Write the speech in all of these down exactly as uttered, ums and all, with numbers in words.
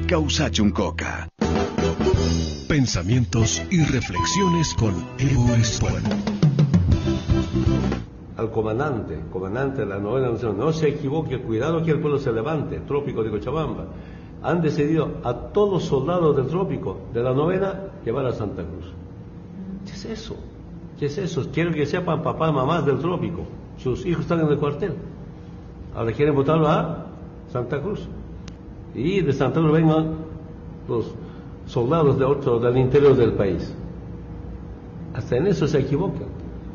Causachuncoca. Pensamientos y reflexiones con Evo Espuelo. Al comandante, comandante de la novena nación, no se equivoque, cuidado que el pueblo se levante, trópico de Cochabamba. Han decidido a todos los soldados del trópico, de la novena, llevar a Santa Cruz. ¿Qué es eso? ¿Qué es eso? Quiero que sepan papás, mamás del trópico. Sus hijos están en el cuartel. Ahora quieren votarlo a Santa Cruz. Y de Santa Cruz vengan los soldados de otro, del interior del país. Hasta en eso se equivocan.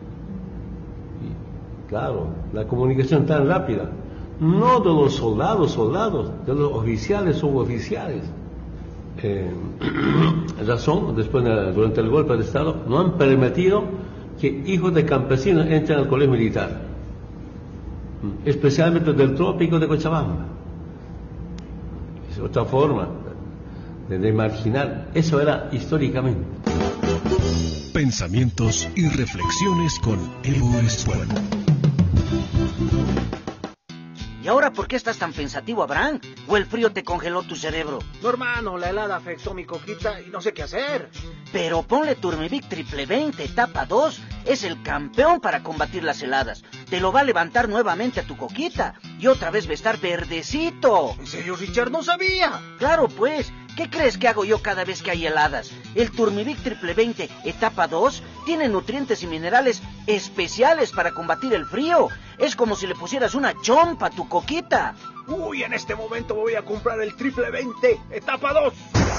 Y, claro, la comunicación tan rápida. No de los soldados, soldados, de los oficiales, suboficiales. Eh, razón, después de, durante el golpe de Estado, no han permitido que hijos de campesinos entren al colegio militar, especialmente del trópico de Cochabamba. Es otra forma de, de marginar. Eso era históricamente. Pensamientos y reflexiones con Evo Espuelo. ¿Y ahora por qué estás tan pensativo, Abraham? ¿O el frío te congeló tu cerebro? No, hermano, la helada afectó mi coquita y no sé qué hacer. Pero ponle Turmivic Triple veinte, etapa dos. Es el campeón para combatir las heladas. Te lo va a levantar nuevamente a tu coquita. Y otra vez va a estar verdecito. ¿En serio, Richard? No sabía. Claro, pues. ¿Qué crees que hago yo cada vez que hay heladas? El Turmivic Triple veinte, etapa dos, tiene nutrientes y minerales especiales para combatir el frío. Es como si le pusieras una chompa a tu coquita. Uy, en este momento voy a comprar el Triple veinte, etapa dos.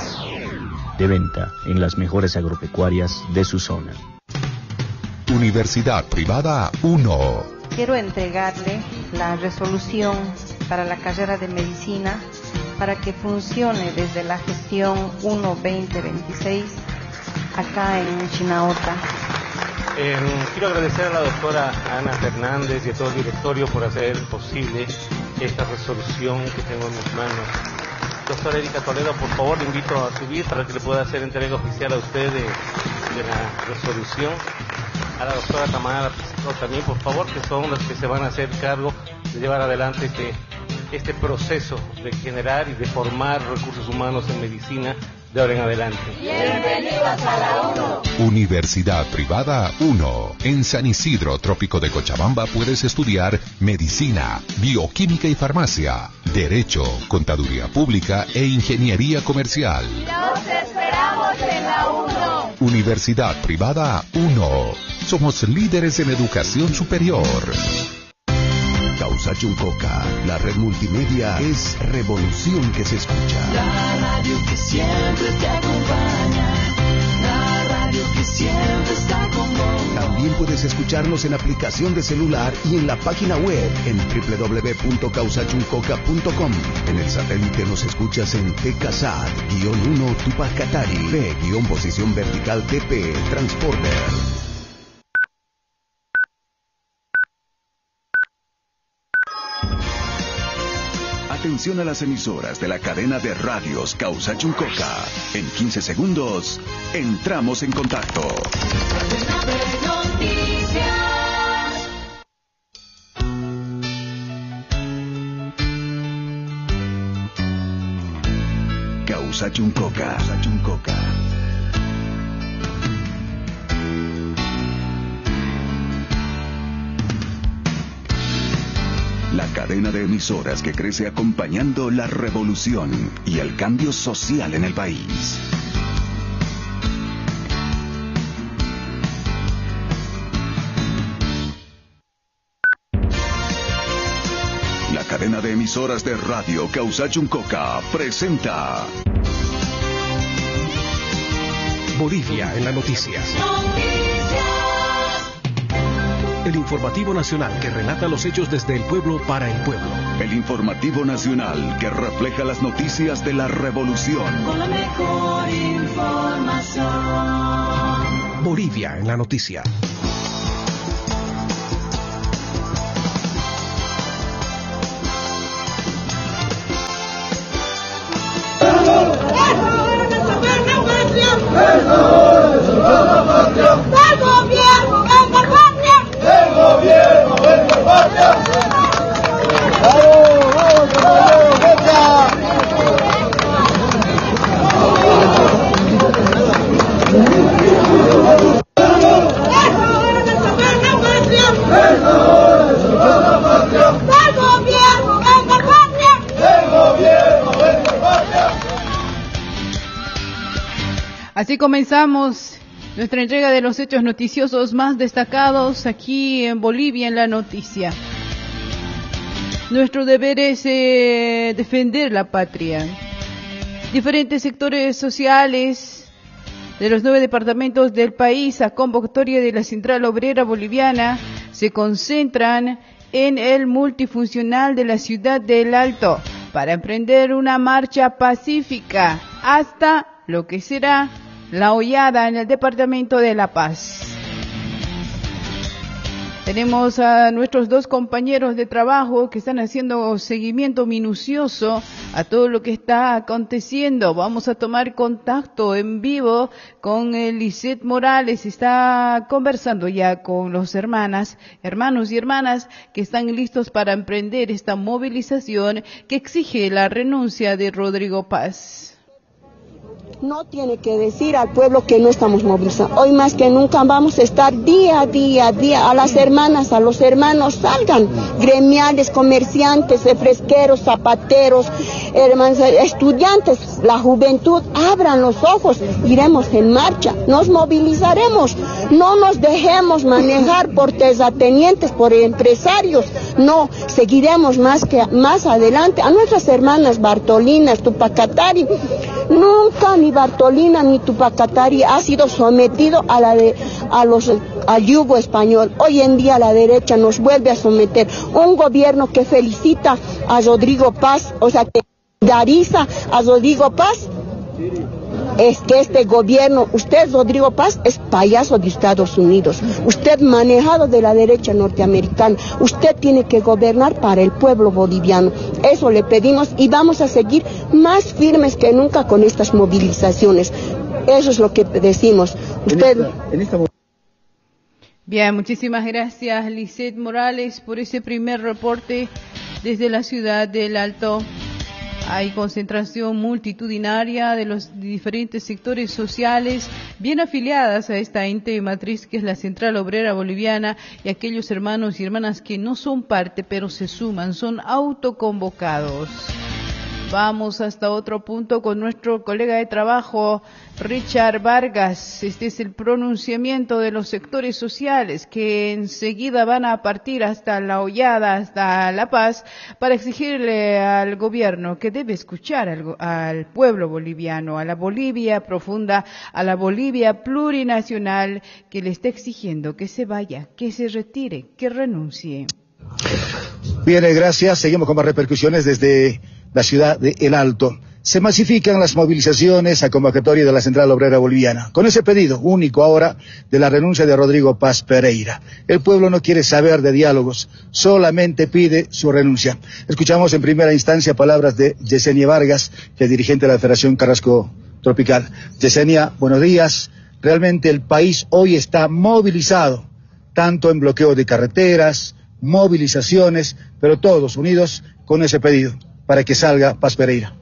De venta en las mejores agropecuarias de su zona. Universidad Privada uno. Quiero entregarle la resolución para la carrera de medicina para que funcione desde la gestión uno veinte veintiséis acá en Chinaota. Eh, quiero agradecer a la doctora Ana Fernández y a todo el directorio por hacer posible esta resolución que tengo en mis manos. Doctora Erika Toledo, por favor, le invito a subir para que le pueda hacer entrega oficial a usted de, de la resolución. A la doctora Tamara también, por favor, que son las que se van a hacer cargo de llevar adelante este, este proceso de generar y de formar recursos humanos en medicina de ahora en adelante. Bienvenidos a la uno. Universidad Privada uno. En San Isidro, trópico de Cochabamba, puedes estudiar medicina, bioquímica y farmacia, derecho, contaduría pública e ingeniería comercial. Nos esperamos en la uno. Universidad Privada uno. Somos líderes en educación superior. Causachuncoca, la red multimedia es revolución que se escucha. La radio que siempre te acompaña, la radio que siempre está con vos. También puedes escucharnos en aplicación de celular y en la página web en doble u doble u doble u punto causachuncoca punto com. En el satélite nos escuchas en T K S A T uno Tupac Katari, P posición vertical T P, Transporter. Atención a las emisoras de la cadena de radios Causachuncoca. En quince segundos, entramos en contacto. Causachuncoca. Causachuncoca. La cadena de emisoras que crece acompañando la revolución y el cambio social en el país. La cadena de emisoras de radio Causachuncoca presenta Bolivia en las noticias. El informativo nacional que relata los hechos desde el pueblo para el pueblo. El informativo nacional que refleja las noticias de la revolución. Con la mejor información. Bolivia en la noticia. Así comenzamos nuestra entrega de los hechos noticiosos más destacados aquí en Bolivia en la noticia. Nuestro deber es eh, defender la patria. Diferentes sectores sociales de los nueve departamentos del país, a convocatoria de la Central Obrera Boliviana, se concentran en el multifuncional de la ciudad del Alto para emprender una marcha pacífica hasta lo que será la Hollada en el departamento de La Paz. Tenemos a nuestros dos compañeros de trabajo que están haciendo seguimiento minucioso a todo lo que está aconteciendo. Vamos a tomar contacto en vivo con Lisette Morales. Está conversando ya con los hermanas, hermanos y hermanas que están listos para emprender esta movilización que exige la renuncia de Rodrigo Paz. No tiene que decir al pueblo que no estamos movilizando. Hoy más que nunca vamos a estar día a día, día a las hermanas, a los hermanos, salgan, gremiales, comerciantes, refresqueros, zapateros, hermanos, estudiantes, la juventud, abran los ojos, iremos en marcha, nos movilizaremos, no nos dejemos manejar por terratenientes, por empresarios, no, seguiremos más que más adelante. A nuestras hermanas Bartolinas, Tupacatari, nunca ni Bartolina ni Tupacatari ha sido sometido a la de, a los al yugo español. Hoy en día la derecha nos vuelve a someter. Un gobierno que felicita a Rodrigo Paz, o sea que solidariza a Rodrigo Paz, es que este gobierno, usted Rodrigo Paz es payaso de Estados Unidos, usted manejado de la derecha norteamericana, usted tiene que gobernar para el pueblo boliviano. Eso le pedimos y vamos a seguir más firmes que nunca con estas movilizaciones. Eso es lo que decimos. Usted... En esta, en esta... Bien, muchísimas gracias Lisette Morales por ese primer reporte desde la ciudad del Alto. Hay concentración multitudinaria de los diferentes sectores sociales bien afiliadas a esta ente matriz que es la Central Obrera Boliviana y aquellos hermanos y hermanas que no son parte pero se suman, son autoconvocados. Vamos hasta otro punto con nuestro colega de trabajo, Richard Vargas. Este es el pronunciamiento de los sectores sociales que enseguida van a partir hasta La Hollada, hasta La Paz, para exigirle al gobierno que debe escuchar al, al pueblo boliviano, a la Bolivia profunda, a la Bolivia plurinacional, que le está exigiendo que se vaya, que se retire, que renuncie. Bien, gracias. Seguimos con más repercusiones desde la ciudad de El Alto. Se masifican las movilizaciones a convocatoria de la Central Obrera Boliviana, con ese pedido único ahora de la renuncia de Rodrigo Paz Pereira. El pueblo no quiere saber de diálogos, solamente pide su renuncia. Escuchamos en primera instancia palabras de Yesenia Vargas, que es dirigente de la Federación Carrasco Tropical. Yesenia, buenos días. Realmente el país hoy está movilizado, tanto en bloqueo de carreteras, movilizaciones, pero todos unidos con ese pedido para que salga Paz Pereira.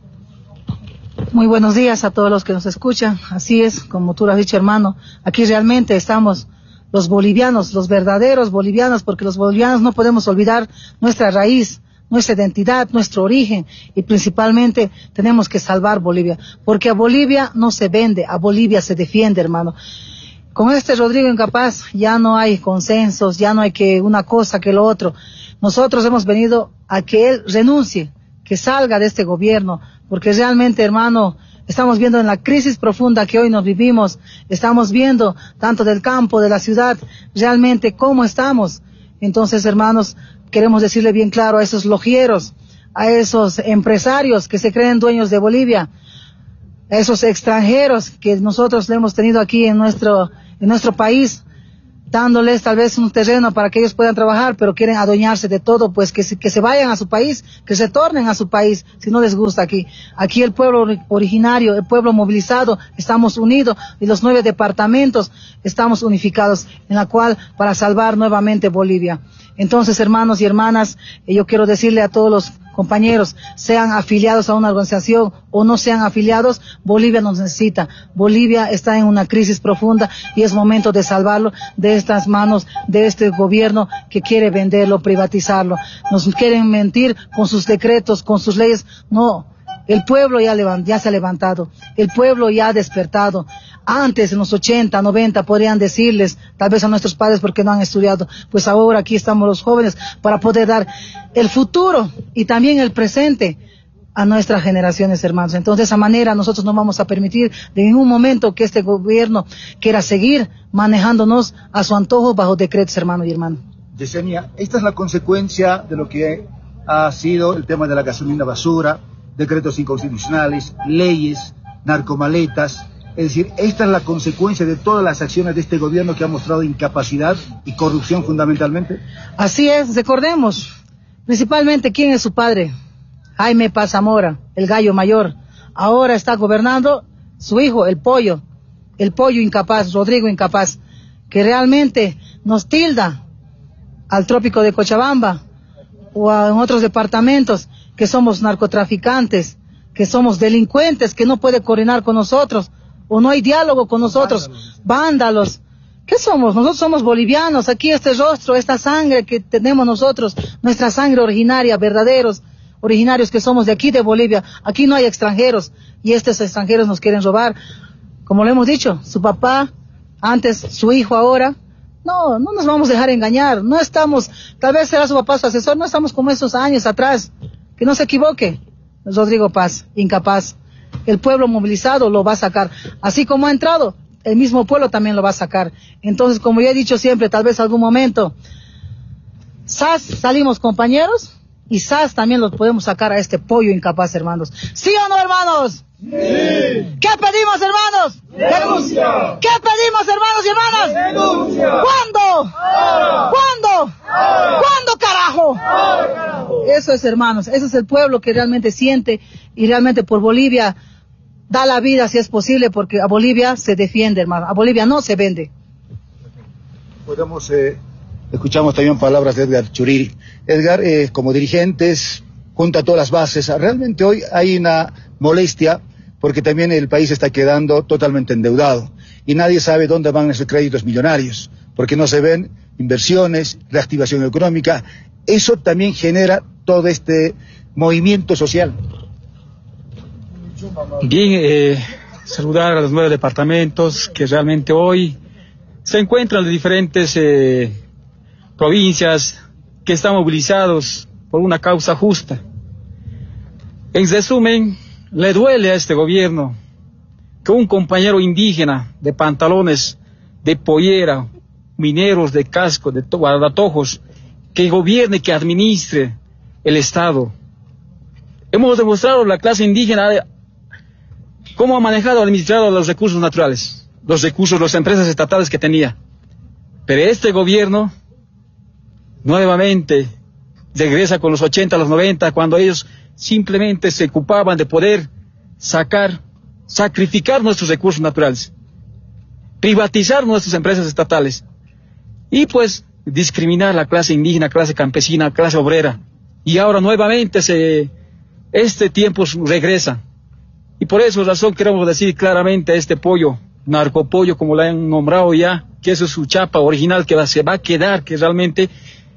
Muy buenos días a todos los que nos escuchan. Así es, como tú lo has dicho, hermano, aquí realmente estamos los bolivianos, los verdaderos bolivianos, porque los bolivianos no podemos olvidar nuestra raíz, nuestra identidad, nuestro origen, y principalmente tenemos que salvar Bolivia, porque a Bolivia no se vende, a Bolivia se defiende, hermano. Con este Rodrigo incapaz ya no hay consensos, ya no hay que una cosa que lo otro. Nosotros hemos venido a que él renuncie, que salga de este gobierno, porque realmente, hermano, estamos viendo en la crisis profunda que hoy nos vivimos, estamos viendo tanto del campo, de la ciudad, realmente cómo estamos. Entonces, hermanos, queremos decirle bien claro a esos logieros, a esos empresarios que se creen dueños de Bolivia, a esos extranjeros que nosotros le hemos tenido aquí en nuestro, en nuestro país, dándoles tal vez un terreno para que ellos puedan trabajar, pero quieren adueñarse de todo, pues que se, que se vayan a su país, que se tornen a su país, si no les gusta aquí. Aquí el pueblo originario, el pueblo movilizado, estamos unidos, y los nueve departamentos estamos unificados, en la cual, para salvar nuevamente Bolivia. Entonces, hermanos y hermanas, yo quiero decirle a todos los compañeros, sean afiliados a una organización o no sean afiliados, Bolivia nos necesita. Bolivia está en una crisis profunda y es momento de salvarlo de estas manos de este gobierno que quiere venderlo, privatizarlo. Nos quieren mentir con sus decretos, con sus leyes. No, El pueblo ya, levant, ya se ha levantado, el pueblo ya ha despertado. Antes, en los ochenta, noventa, podrían decirles, tal vez a nuestros padres porque no han estudiado, pues ahora aquí estamos los jóvenes para poder dar el futuro y también el presente a nuestras generaciones, hermanos. Entonces, de esa manera nosotros no vamos a permitir de ningún momento que este gobierno quiera seguir manejándonos a su antojo bajo decretos, hermano y hermano. Yesenia, esta es la consecuencia de lo que ha sido el tema de la gasolina basura, decretos inconstitucionales, leyes, narcomaletas. Es decir, esta es la consecuencia de todas las acciones de este gobierno que ha mostrado incapacidad y corrupción fundamentalmente. Así es, recordemos, principalmente quién es su padre, Jaime Paz Zamora, el gallo mayor. Ahora está gobernando su hijo, el pollo, el pollo incapaz, Rodrigo incapaz, que realmente nos tilda al trópico de Cochabamba o a, en otros departamentos que somos narcotraficantes, que somos delincuentes, que no puede coordinar con nosotros, o no hay diálogo con nosotros, vándalos. vándalos. ¿Qué somos? Nosotros somos bolivianos, aquí este rostro, esta sangre que tenemos nosotros, nuestra sangre originaria, verdaderos, originarios que somos de aquí de Bolivia, aquí no hay extranjeros, y estos extranjeros nos quieren robar, como lo hemos dicho, su papá, antes, su hijo ahora. No, no nos vamos a dejar engañar, no estamos, tal vez será su papá su asesor, no estamos como esos años atrás, que no se equivoque, Rodrigo Paz, incapaz, el pueblo movilizado lo va a sacar, así como ha entrado, el mismo pueblo también lo va a sacar. Entonces, como ya he dicho siempre, tal vez algún momento, S A S salimos compañeros, y S A S también lo podemos sacar a este pollo incapaz, hermanos. ¿Sí o no, hermanos? Sí. ¿Qué pedimos, hermanos? Denuncia. ¿Qué pedimos, hermanos y hermanas? Denuncia. ¿Cuándo? Ahora. ¿Cuándo? Ahora. ¿Cuándo, carajo? Ahora, carajo? Eso es, hermanos, ese es el pueblo que realmente siente y realmente por Bolivia da la vida si es posible, porque a Bolivia se defiende, hermano, a Bolivia no se vende. Podemos, eh, escuchamos también palabras de Edgar Churiri. Edgar, eh, como dirigentes, junto a todas las bases, realmente hoy hay una molestia porque también el país está quedando totalmente endeudado y nadie sabe dónde van esos créditos millonarios, porque no se ven inversiones, reactivación económica. Eso también genera todo este movimiento social. Bien, eh, saludar a los nueve departamentos que realmente hoy se encuentran en diferentes eh, provincias que están movilizados por una causa justa. En resumen, le duele a este gobierno que un compañero indígena de pantalones, de pollera, mineros de casco, de guardatojos, que gobierne, que administre el Estado. Hemos demostrado la clase indígena cómo ha manejado, administrado los recursos naturales, los recursos, las empresas estatales que tenía. Pero este gobierno nuevamente regresa con los ochenta, los noventa, cuando ellos simplemente se ocupaban de poder sacar, sacrificar nuestros recursos naturales, privatizar nuestras empresas estatales y pues discriminar a la clase indígena, clase campesina, clase obrera. Y ahora nuevamente se, este tiempo regresa. Y por esa razón queremos decir claramente a este pollo, narcopollo como lo han nombrado ya, que eso es su chapa original, que va, se va a quedar, que realmente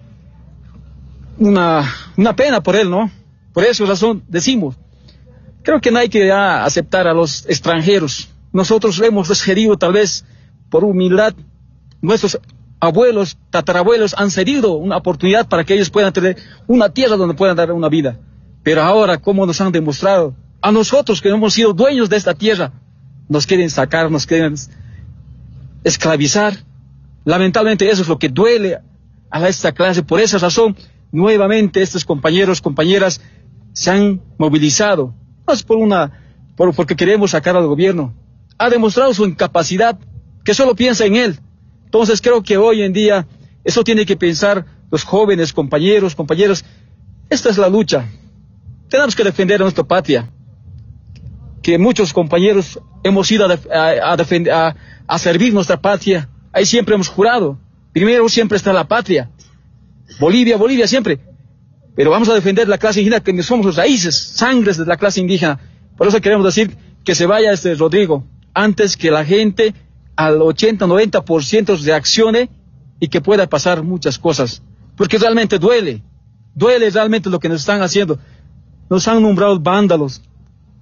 una, una pena por él, ¿no? Por esa razón decimos, creo que no hay que ya aceptar a los extranjeros. Nosotros hemos sugerido, tal vez por humildad, nuestros abuelos, tatarabuelos han cedido una oportunidad para que ellos puedan tener una tierra donde puedan dar una vida. Pero ahora, como nos han demostrado, a nosotros que hemos sido dueños de esta tierra, nos quieren sacar, nos quieren esclavizar. Lamentablemente eso es lo que duele a esta clase. Por esa razón, nuevamente estos compañeros, compañeras, se han movilizado. No es por una, por, porque queremos sacar al gobierno. Ha demostrado su incapacidad, que solo piensa en él. Entonces creo que hoy en día, eso tiene que pensar los jóvenes, compañeros, compañeras. Esta es la lucha. Tenemos que defender a nuestra patria. Que muchos compañeros hemos ido a, a, a, defender, a, a servir nuestra patria. Ahí siempre hemos jurado. Primero siempre está la patria. Bolivia, Bolivia siempre. Pero vamos a defender la clase indígena, que somos los raíces, sangres de la clase indígena. Por eso queremos decir que se vaya este Rodrigo, antes que la gente al ochenta, noventa por ciento reaccione y que pueda pasar muchas cosas. Porque realmente duele. Duele realmente lo que nos están haciendo. Nos han nombrado vándalos.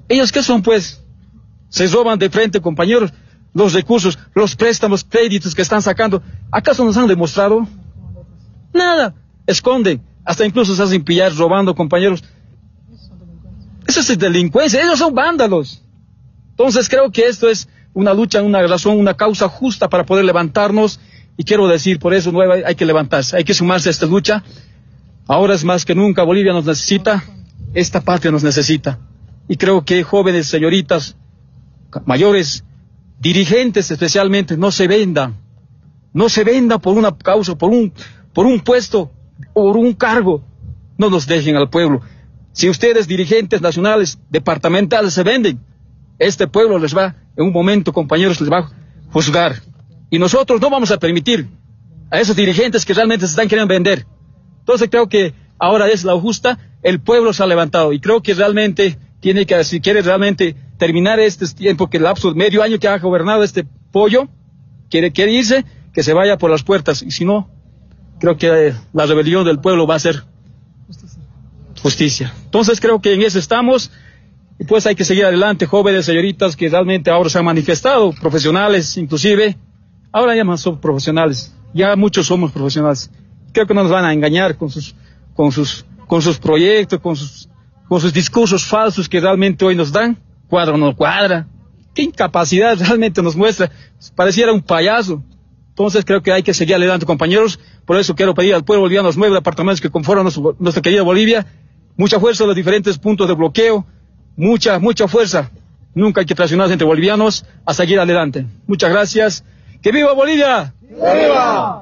¿Ellos qué son, pues? Se roban de frente, compañeros, los recursos, los préstamos, créditos que están sacando. ¿Acaso nos han demostrado? Nada. Esconden. Hasta incluso se hacen pillar robando, compañeros. Eso es delincuencia. Ellos son vándalos. Entonces creo que esto es una lucha, una razón, una causa justa para poder levantarnos. Y quiero decir, por eso no hay, hay que levantarse, hay que sumarse a esta lucha. Ahora es más que nunca, Bolivia nos necesita, esta patria nos necesita. Y creo que jóvenes, señoritas, mayores, dirigentes especialmente, no se vendan. No se venda por una causa, por un, por un puesto, por un cargo. No nos dejen al pueblo. Si ustedes, dirigentes nacionales, departamentales, se venden, este pueblo les va, en un momento, compañeros, les va a juzgar. Y nosotros no vamos a permitir a esos dirigentes que realmente se están queriendo vender. Entonces creo que ahora es la justa, el pueblo se ha levantado. Y creo que realmente tiene que, si quiere realmente terminar este tiempo, que el lapso de medio año que ha gobernado este pollo, quiere, quiere irse, que se vaya por las puertas. Y si no, creo que eh, la rebelión del pueblo va a ser justicia. Entonces creo que en eso estamos. Y pues hay que seguir adelante, jóvenes, señoritas, que realmente ahora se han manifestado, profesionales inclusive. Ahora ya más son profesionales, ya muchos somos profesionales. Creo que no nos van a engañar con sus, con sus, con sus proyectos, con sus, con sus discursos falsos que realmente hoy nos dan. Cuadra o no cuadra. Qué incapacidad realmente nos muestra. Pareciera un payaso. Entonces creo que hay que seguir adelante, compañeros. Por eso quiero pedir al pueblo boliviano, los nueve departamentos que conforman nuestro, nuestra querida Bolivia, mucha fuerza en los diferentes puntos de bloqueo, mucha, mucha fuerza. Nunca hay que traicionarse entre bolivianos a seguir adelante. Muchas gracias. ¡Que viva Bolivia! ¡Viva!